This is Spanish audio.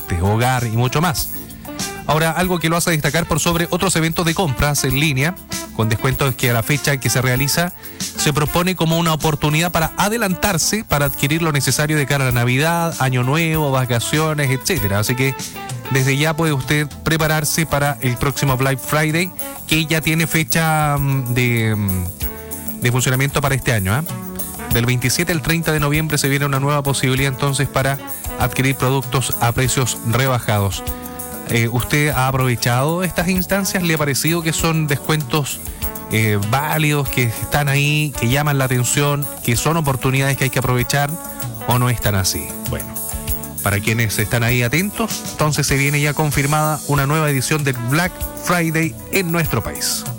deporte, hogar y mucho más. Ahora, algo que lo hace destacar por sobre otros eventos de compras en línea, con descuentos que a la fecha en que se realiza, se propone como una oportunidad para adelantarse, para adquirir lo necesario de cara a la Navidad, Año Nuevo, vacaciones, etcétera. Así que desde ya puede usted prepararse para el próximo Black Friday, que ya tiene fecha de funcionamiento para este año, ¿eh? Del 27 al 30 de noviembre se viene una nueva posibilidad entonces para adquirir productos a precios rebajados. ¿Usted ha aprovechado estas instancias? ¿Le ha parecido que son descuentos válidos, que están ahí, que llaman la atención, que son oportunidades que hay que aprovechar, o no están así? Bueno, para quienes están ahí atentos, entonces se viene ya confirmada una nueva edición del Black Friday en nuestro país.